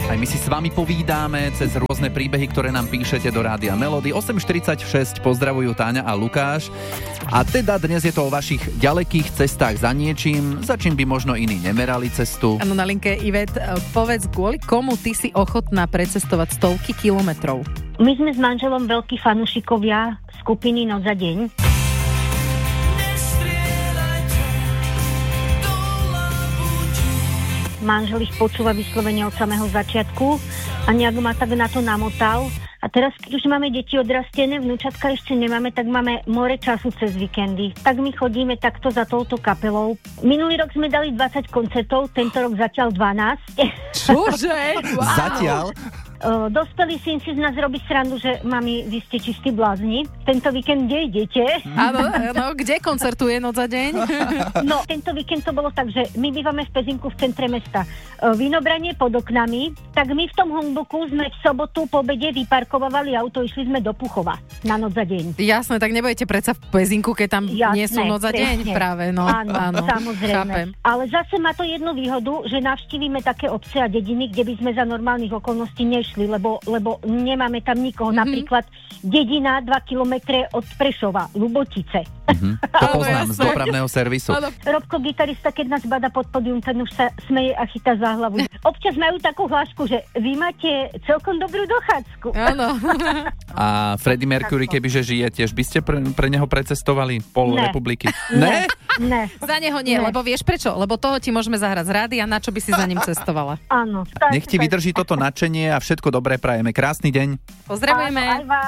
Aj my si s vami povídáme cez rôzne príbehy, ktoré nám píšete do Rádia Melody. 8.46 pozdravujú Táňa a Lukáš. A teda dnes je to o vašich ďalekých cestách za niečím, za čím by možno iní nemerali cestu. Áno, na linke Ivet, povedz, kvôli komu ty si ochotná precestovať stovky kilometrov? My sme s manželom veľkí fanúšikovia skupiny Noc za deň. Manžel ich počúva vyslovene od samého začiatku a nejak ma tak na to namotal. A teraz, keď už máme deti odrastené, vnúčatka ešte nemáme, tak máme more času cez víkendy. Tak my chodíme takto za touto kapelou. Minulý rok sme dali 20 koncertov, tento rok zatiaľ 12. Čože? Wow. Zatiaľ? Dospelý syn si z nás robí srandu, že mami, vy ste čistí blázni. Tento víkend kde idete? Áno, kde koncertuje Noc za deň? No, tento víkend to bolo tak, že my bývame v Pezinku v centre mesta. Vynobranie pod oknami, tak my v tom humbuku sme v sobotu po obede vyparkovali auto, išli sme do Puchova na Noc za deň. Jasné, tak nebudete predsa v Pezinku, keď tam nie sú Noc za deň práve. No, áno, samozrejme. Chápem. Ale zase má to jednu výhodu, že navštívime také obce a dediny, kde by sme za normálnych okolností nešli, lebo nemáme tam nikoho. Napríklad dedina 2 kilometre od Prešova, Ľubotice. To poznám z dopravného servisu. Robko, gitarista, keď nás bada pod pódium, ten už sa smeje a chytá za hlavu. Občas majú takú hlášku, že vy máte celkom dobrú dochádzku. Áno. A Freddie Mercury, kebyže žije, tiež by ste pre neho precestovali pol republiky? Ne? Ne. Za neho nie, lebo vieš prečo? Lebo toho ti môžeme zahrať z rády a na čo by si za ním cestovala? Áno. Nech ti vydrží toto nadšenie a všetko dobré prajeme. Krásny deň. Pozdravujeme. Áno, aj vás.